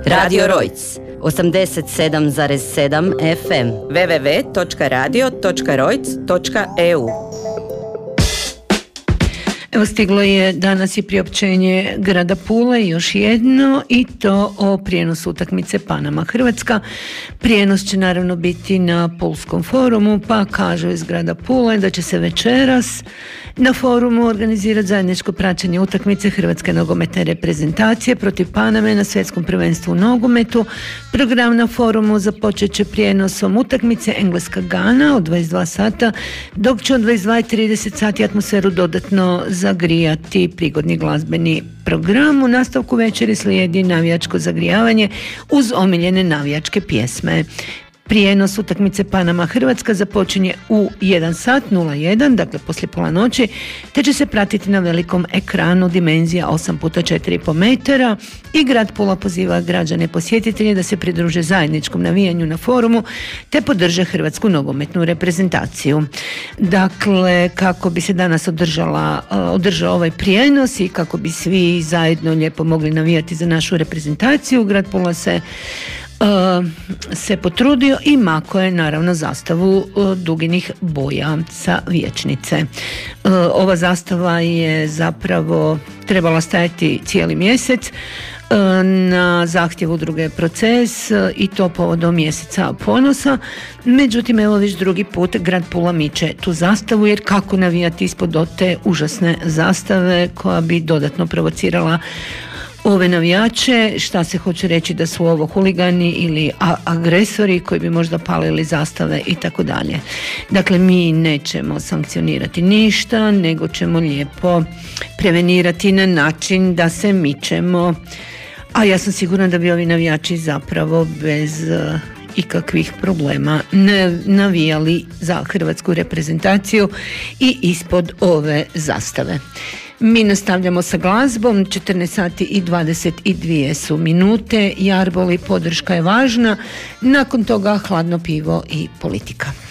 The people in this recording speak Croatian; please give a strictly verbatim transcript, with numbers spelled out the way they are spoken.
Radio Rojc, osamdeset sedam zarez sedam F M, w w w točka radio točka rojc točka e u. Evo, stiglo je danas i priopćenje grada Pule, još jedno, i to o prijenosu utakmice Panama-Hrvatska. Prijenos će naravno biti na Pulskom forumu, pa kažu iz grada Pule da će se večeras na forumu organizirati zajedničko praćenje utakmice Hrvatske nogometne reprezentacije protiv Paname na svjetskom prvenstvu u nogometu. Program na forumu započet će prijenosom utakmice Engleska-Gana od dvadeset dva sata, dok će od dvadeset dva i trideset sati atmosferu dodatno zagrijati prigodni glazbeni program. U nastavku večeri slijedi navijačko zagrijavanje uz omiljene navijačke pjesme. Prijenos utakmice Panama-Hrvatska započinje u jedan sat nula jedan, dakle poslije pola noći, te će se pratiti na velikom ekranu dimenzija osam puta četiri i pol metara i grad Pula poziva građane posjetitelje da se pridruže zajedničkom navijanju na forumu te podrže Hrvatsku nogometnu reprezentaciju. Dakle, kako bi se danas održala, održao ovaj prijenos i kako bi svi zajedno lijepo mogli navijati za našu reprezentaciju, grad Pula se Uh, se potrudio i mako je naravno zastavu uh, duginih boja sa vijećnice. Uh, ova zastava je zapravo trebala stajati cijeli mjesec uh, na zahtjev udruge Proces uh, i to povodom mjeseca ponosa. Međutim, evo već drugi put grad Pula miče tu zastavu, jer kako navijati ispod te užasne zastave koja bi dodatno provocirala ove navijače. Šta se hoće reći, da su ovo huligani ili a- agresori koji bi možda palili zastave i tako dalje. Dakle, mi nećemo sankcionirati ništa, nego ćemo lijepo prevenirati na način da se mičemo, a ja sam sigurna da bi ovi navijači zapravo bez uh, ikakvih problema navijali za hrvatsku reprezentaciju i ispod ove zastave. Mi nastavljamo sa glazbom, četrnaest sati i dvadeset dvije su minute, Jarboli, podrška je važna, nakon toga hladno pivo i politika.